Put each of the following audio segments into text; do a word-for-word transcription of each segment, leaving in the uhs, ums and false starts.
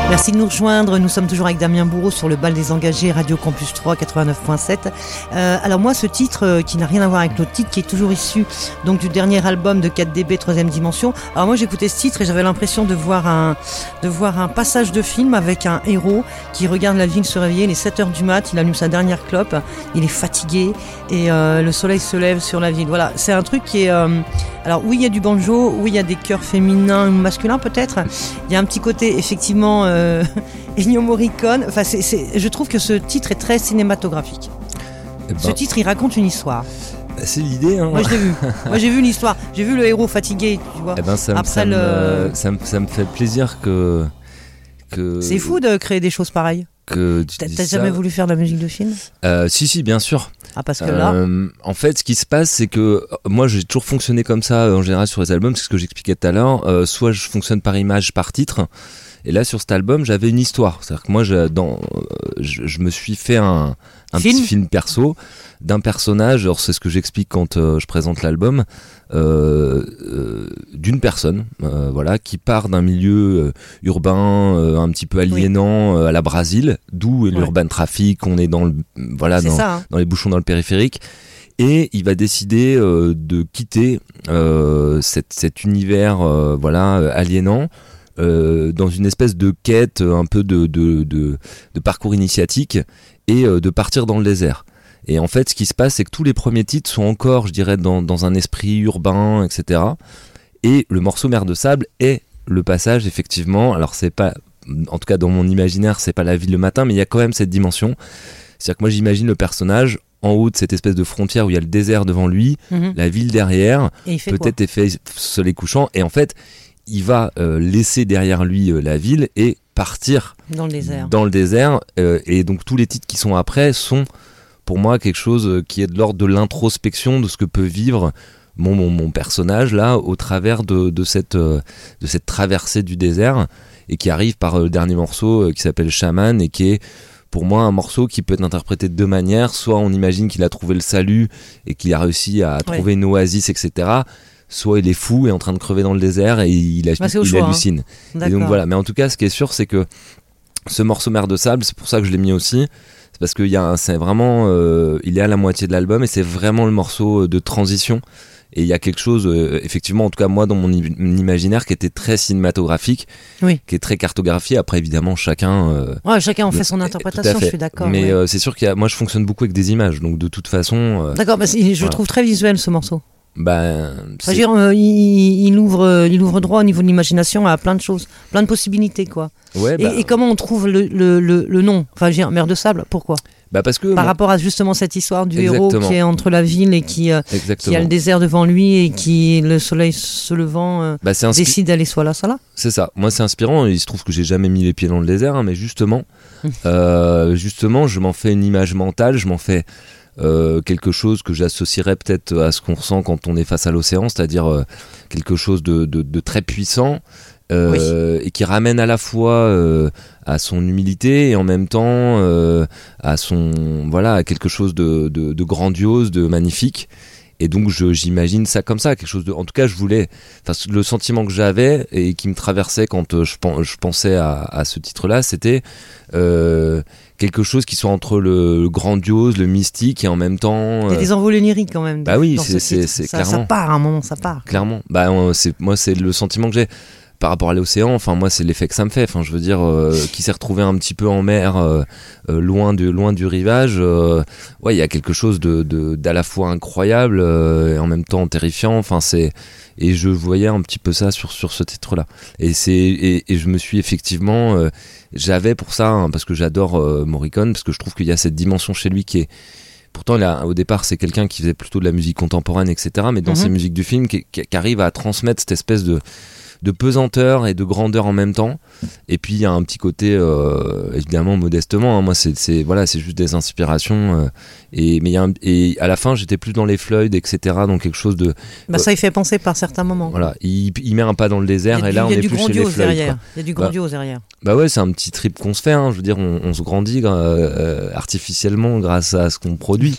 Merci de nous rejoindre. Nous sommes toujours avec Damien Bourreau sur le bal des engagés, Radio Campus trois, quatre-vingt-neuf virgule sept. Euh, alors moi, ce titre euh, qui n'a rien à voir avec l'autre titre, qui est toujours issu donc du dernier album de quatre D B, Troisième Dimension. Alors moi, j'écoutais ce titre et j'avais l'impression de voir un de voir un passage de film avec un héros qui regarde la ville se réveiller. Il est sept heures du mat, il allume sa dernière clope, il est fatigué et euh, le soleil se lève sur la ville. Voilà, c'est un truc qui est... Euh, alors oui, il y a du banjo, oui, il y a des chœurs féminins ou masculins peut-être. Il y a un petit côté effectivement... Euh, Euh, Ennio Morricone. Enfin, c'est, c'est, je trouve que ce titre est très cinématographique. Eh ben, ce titre, il raconte une histoire. C'est l'idée. Hein. Moi, je l'ai vu. Moi, j'ai vu l'histoire. J'ai vu le héros fatigué, tu vois. Eh ben, ça, Après ça, le... me, ça, me, ça me fait plaisir que, que. C'est fou de créer des choses pareilles. Que tu T'as, t'as jamais voulu faire de la musique de film ? euh, Si, si, bien sûr. Ah, parce que là. Euh, en fait, ce qui se passe, c'est que moi, j'ai toujours fonctionné comme ça en général sur les albums. C'est ce que j'expliquais tout à l'heure. Euh, soit je fonctionne par image, par titre. Et là, sur cet album, j'avais une histoire. C'est-à-dire que moi, je, dans, je, je me suis fait un, un film. petit film perso d'un personnage. Alors, c'est ce que j'explique quand euh, je présente l'album. Euh, euh, d'une personne, euh, voilà, qui part d'un milieu euh, urbain euh, un petit peu aliénant oui. euh, à la Brésil, d'où est ouais. l'urban traffic. On est dans le, voilà, dans, ça, hein. dans les bouchons dans le périphérique. Et il va décider euh, de quitter euh, cette, cet univers, euh, voilà, aliénant. Euh, dans une espèce de quête, un peu de, de, de, de parcours initiatique et euh, de partir dans le désert. Et en fait, ce qui se passe, c'est que tous les premiers titres sont encore, je dirais, dans, dans un esprit urbain, et cetera. Et le morceau Mer de Sable est le passage, effectivement. Alors, c'est pas, en tout cas dans mon imaginaire, c'est pas la ville le matin, mais il y a quand même cette dimension. C'est-à-dire que moi, j'imagine le personnage en haut de cette espèce de frontière où il y a le désert devant lui, mmh. la ville derrière, peut-être effet soleil couchant, et en fait, il va euh, laisser derrière lui euh, la ville et partir dans le désert. Dans le désert euh, et donc tous les titres qui sont après sont pour moi quelque chose qui est de l'ordre de l'introspection de ce que peut vivre mon, mon, mon personnage là au travers de, de, cette, euh, de cette traversée du désert et qui arrive par euh, le dernier morceau euh, qui s'appelle Shaman et qui est pour moi un morceau qui peut être interprété de deux manières. Soit on imagine qu'il a trouvé le salut et qu'il a réussi à trouver ouais. une oasis, et cetera. Soit il est fou et en train de crever dans le désert et il, a, bah, il choix, hallucine. Hein. Et donc voilà. Mais en tout cas, ce qui est sûr, c'est que ce morceau Mer de Sable, c'est pour ça que je l'ai mis aussi. C'est parce qu'il y a un, c'est vraiment, euh, il est à la moitié de l'album et c'est vraiment le morceau de transition. Et il y a quelque chose, euh, effectivement, en tout cas moi dans mon, i- mon imaginaire, qui était très cinématographique, oui. qui est très cartographié. Après, évidemment, chacun. Euh, ouais, chacun en fait son interprétation. Je suis d'accord. Mais ouais. euh, c'est sûr qu'il y a, moi, je fonctionne beaucoup avec des images, donc de toute façon. Euh, d'accord, bah, je voilà. trouve très visuel ce morceau. Ben, enfin, dire, euh, il, il, ouvre, il ouvre droit au niveau de l'imagination à plein de choses, plein de possibilités, quoi. Ouais, bah, et, et comment on trouve le, le, le, le nom ? Enfin, je veux dire, Mer de Sable, pourquoi ? Bah parce que par bon, rapport à justement cette histoire du exactement. héros qui est entre la ville et qui, euh, qui a le désert devant lui et qui, le soleil se levant, euh, bah inspi- décide d'aller soit là, soit là. C'est ça. Moi, c'est inspirant. Il se trouve que j'ai jamais mis les pieds dans le désert, hein, mais justement, euh, justement, je m'en fais une image mentale, je m'en fais euh, quelque chose que j'associerais peut-être à ce qu'on ressent quand on est face à l'océan, c'est-à-dire euh, quelque chose de, de, de très puissant. Euh, oui. Et qui ramène à la fois euh, à son humilité et en même temps euh, à son voilà à quelque chose de, de, de grandiose, de magnifique. Et donc je, j'imagine ça comme ça, quelque chose de. En tout cas, je voulais. Enfin, le sentiment que j'avais et qui me traversait quand euh, je, je pensais à, à ce titre-là, c'était euh, quelque chose qui soit entre le grandiose, le mystique et en même temps. Euh... Il y a des envolées lyriques quand même. Bah oui, dans c'est, ce c'est, c'est ça, clairement. Ça part à un moment, ça part. Clairement. Bah c'est moi, c'est le sentiment que j'ai. Par rapport à l'océan, enfin moi c'est l'effet que ça me fait. Enfin je veux dire, euh, qui s'est retrouvé un petit peu en mer, euh, euh, loin du loin du rivage. Euh, ouais, il y a quelque chose de, de d'à la fois incroyable euh, et en même temps terrifiant. Enfin c'est et je voyais un petit peu ça sur sur ce titre-là. Et c'est et, et je me suis effectivement, euh, j'avais pour ça hein, parce que j'adore euh, Morricone, parce que je trouve qu'il y a cette dimension chez lui qui est. Pourtant, là, au départ, c'est quelqu'un qui faisait plutôt de la musique contemporaine, et cetera. Mais dans mm-hmm. ses musiques du film, qui, qui, qui arrive à transmettre cette espèce de de pesanteur et de grandeur en même temps. Et puis il y a un petit côté euh, évidemment modestement hein, moi c'est c'est voilà c'est juste des inspirations euh, et mais il y a un, et à la fin j'étais plus dans les Floyd etc donc quelque chose de bah ça il fait penser par certains moments voilà il, il met un pas dans le désert et là on est plus chez les Floyd il y a du grandiose bah, derrière bah ouais c'est un petit trip qu'on se fait hein, je veux dire on, on se grandit euh, artificiellement grâce à ce qu'on produit.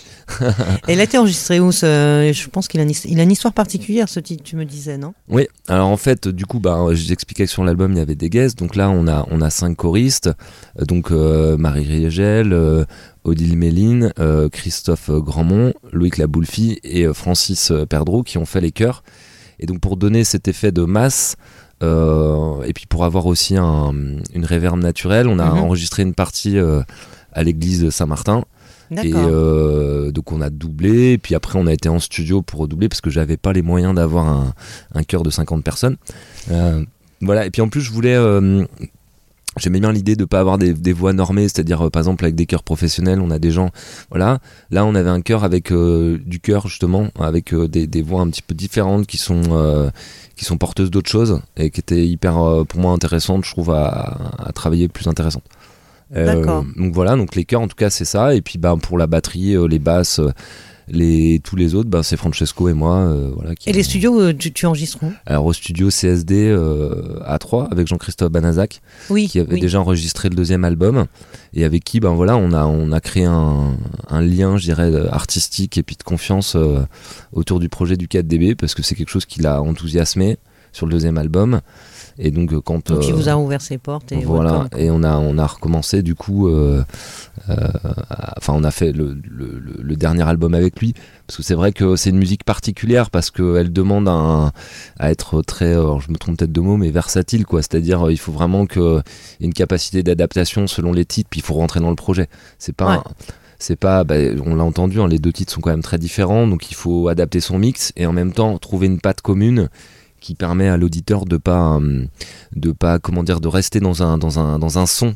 Et il a été enregistré où ce... je pense qu'il a une, il a une histoire particulière ce titre tu me disais non? Oui alors en fait du coup, bah, je vous expliquais que sur l'album il y avait des guests. Donc là, on a on a cinq choristes. Donc euh, Marie Riegel, euh, Odile Méline, euh, Christophe Grandmont, Loïc Laboulfi et euh, Francis Perdreau qui ont fait les chœurs. Et donc pour donner cet effet de masse. Euh, et puis pour avoir aussi un, une réverb naturelle, on a mm-hmm. enregistré une partie euh, à l'église de Saint-Martin. D'accord. Et euh, donc on a doublé, et puis après on a été en studio pour redoubler parce que j'avais pas les moyens d'avoir un, un chœur de cinquante personnes. Euh, voilà, et puis en plus je voulais... Euh, J'aimais bien l'idée de pas avoir des, des voix normées, c'est-à-dire euh, par exemple avec des chœurs professionnels, on a des gens, voilà. Là, on avait un chœur avec euh, du chœur justement, avec euh, des, des voix un petit peu différentes qui sont euh, qui sont porteuses d'autres choses et qui étaient hyper euh, pour moi intéressantes, je trouve à, à travailler, plus intéressantes. Euh, D'accord. Donc voilà, donc les chœurs en tout cas c'est ça, et puis bah pour la batterie, euh, les basses. Euh, Les, tous les autres, ben, c'est Francesco et moi. Euh, voilà, qui et les studios, euh, tu, tu enregistres où ? Alors au studio C S D euh, à Troyes avec Jean-Christophe Banazac, oui, qui avait oui. déjà enregistré le deuxième album et avec qui ben, voilà, on, a, on a créé un, un lien, je dirais, artistique et puis de confiance euh, autour du projet du quatre D B parce que c'est quelque chose qui l'a enthousiasmé sur le deuxième album. Et donc quand donc il euh, vous a ouvert ses portes et voilà, et on a on a recommencé du coup euh, euh, enfin on a fait le, le, le dernier album avec lui parce que c'est vrai que c'est une musique particulière parce que elle demande un, à être très alors je me trompe peut-être de mots mais versatile quoi, c'est-à-dire il faut vraiment que y ait une capacité d'adaptation selon les titres, puis il faut rentrer dans le projet. C'est pas ouais. un, c'est pas bah, on l'a entendu hein, les deux titres sont quand même très différents, donc il faut adapter son mix et en même temps trouver une patte commune qui permet à l'auditeur de pas de pas comment dire de rester dans un dans un dans un son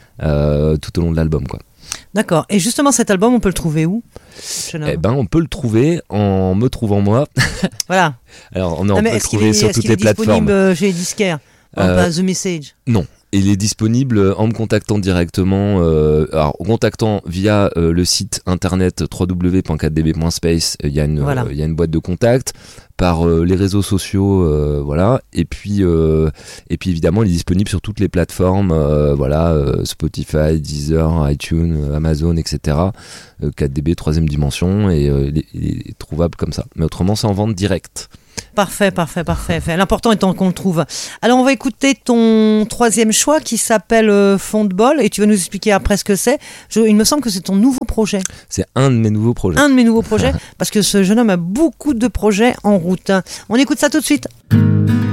euh, tout au long de l'album quoi. D'accord. Et justement cet album on peut le trouver où ? Eh ben on peut le trouver en me trouvant moi. Voilà. Alors on, non, on peut le trouver sur toutes les plateformes. Est-ce qu'il est disponible chez les disquaires ? Euh, The Message ? Non. Il est disponible en me contactant directement, euh, alors en contactant via euh, le site internet w w w point quatre d b point space. Il y a une, voilà. euh, il y a une boîte de contact par euh, les réseaux sociaux, euh, voilà. Et puis, euh, et puis évidemment, il est disponible sur toutes les plateformes, euh, voilà, euh, Spotify, Deezer, iTunes, Amazon, et cetera. Euh, quatre D B troisième dimension et euh, il, est, il est trouvable comme ça. Mais autrement, c'est en vente directe. Parfait, parfait, parfait. L'important étant qu'on le trouve. Alors, on va écouter ton troisième choix qui s'appelle euh, Fond de bol et tu vas nous expliquer après ce que c'est. Je, il me semble que c'est ton nouveau projet. C'est un de mes nouveaux projets. Un de mes nouveaux projets parce que ce jeune homme a beaucoup de projets en route. On écoute ça tout de suite.